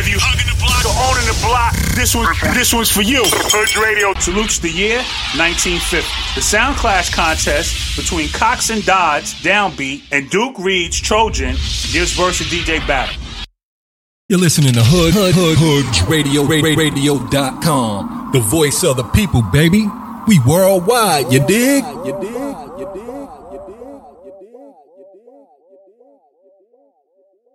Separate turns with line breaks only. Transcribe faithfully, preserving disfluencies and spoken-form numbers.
If you hugging the block or owning the block, this one, this one's for you. Hood Radio salutes the year nineteen fifty. The Sound Clash contest between Cox and Dodds, Downbeat, and Duke Reed's Trojan gives verse a D J battle.
You're listening to Hood, Hood, Hood, Hood Radio, radio dot com. The voice of the people, baby. We worldwide, you dig? You dig? You dig?